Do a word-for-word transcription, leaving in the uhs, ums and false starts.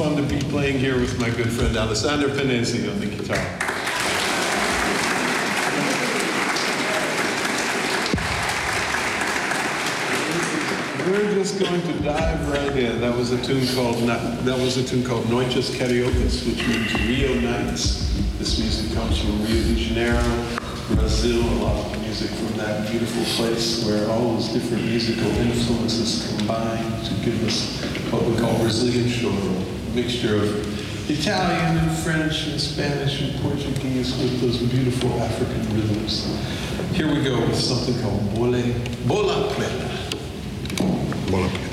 fun to be playing here with my good friend Alessandro Penesi on the guitar. We're just going to dive right in. That was a tune called that was a tune called Noites Cariocas, which means Rio Nights. This music comes from Rio de Janeiro, Brazil. A lot of music from that beautiful place where all those different musical influences combine to give us what we call Brazilian choro, a mixture of Italian and French and Spanish and Portuguese with those beautiful African rhythms. Here we go with something called Bole, Bola Preta. Bola Preta.